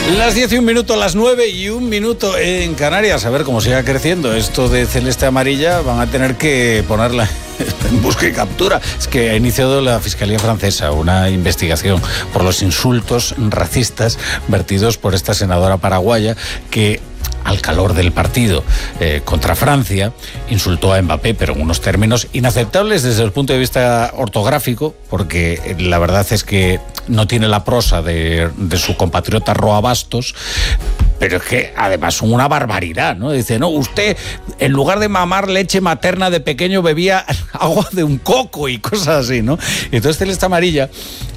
Las 10 y 1 minuto, las 9 y 1 minuto en Canarias. A ver cómo siga creciendo esto de celeste amarilla. Van a tener que ponerla en busca y captura. Es que ha iniciado la Fiscalía francesa una investigación por los insultos racistas vertidos por esta senadora paraguaya que, al calor del partido contra Francia, insultó a Mbappé, pero en unos términos inaceptables desde el punto de vista ortográfico, porque la verdad es que no tiene la prosa de su compatriota Roa Bastos, pero es que además son una barbaridad, ¿no? Dice, no, usted en lugar de mamar leche materna de pequeño bebía agua de un coco y cosas así, ¿no? Y entonces Celeste Amarilla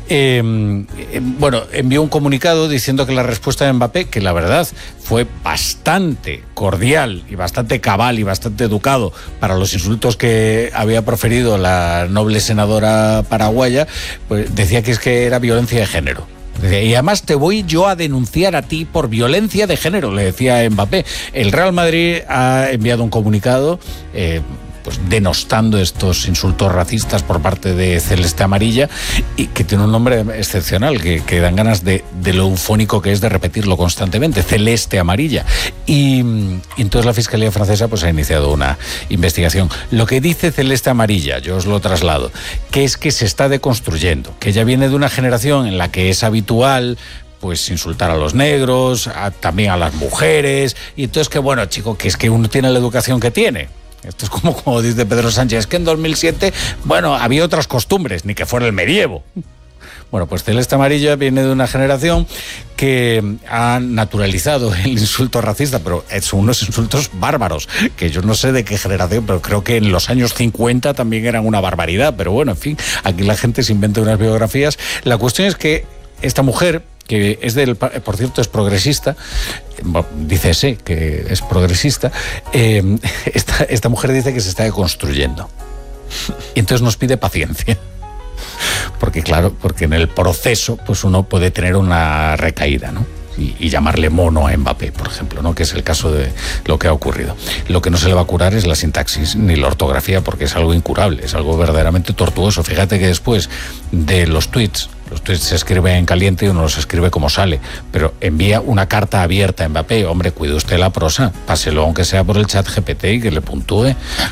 envió un comunicado diciendo que la respuesta de Mbappé, que la verdad fue bastante cordial y bastante cabal y bastante educado para los insultos que había proferido la noble senadora paraguaya, pues decía que es que era violencia de género. Y además te voy yo a denunciar a ti por violencia de género, le decía a Mbappé. El Real Madrid ha enviado un comunicado pues denostando estos insultos racistas por parte de Celeste Amarilla, y que tiene un nombre excepcional, que dan ganas de lo eufónico que es de repetirlo constantemente, Celeste Amarilla. Y entonces la Fiscalía francesa pues ha iniciado una investigación. Lo que dice Celeste Amarilla, yo os lo traslado, que es que se está deconstruyendo, que ella viene de una generación en la que es habitual pues insultar a los negros, también a las mujeres, y entonces que bueno, chico, que es que uno tiene la educación que tiene. Esto es como dice Pedro Sánchez, es que en 2007, bueno, había otras costumbres, ni que fuera el medievo. Bueno, pues Celeste Amarilla viene de una generación que ha naturalizado el insulto racista, pero son unos insultos bárbaros, que yo no sé de qué generación, pero creo que en los años 50 también eran una barbaridad. Pero bueno, en fin, aquí la gente se inventa unas biografías. La cuestión es que esta mujer, que es por cierto, es progresista, dícese que es progresista, esta mujer dice que se está deconstruyendo. Y entonces nos pide paciencia. Porque claro, porque en el proceso pues uno puede tener una recaída, ¿no? Y llamarle mono a Mbappé, por ejemplo, ¿no? Que es el caso de lo que ha ocurrido. Lo que no se le va a curar es la sintaxis ni la ortografía, porque es algo incurable, es algo verdaderamente tortuoso. Fíjate que después de los tweets se escriben en caliente y uno los escribe como sale, pero envía una carta abierta a Mbappé. Hombre, cuide usted la prosa, páselo aunque sea por el chat GPT y que le puntúe.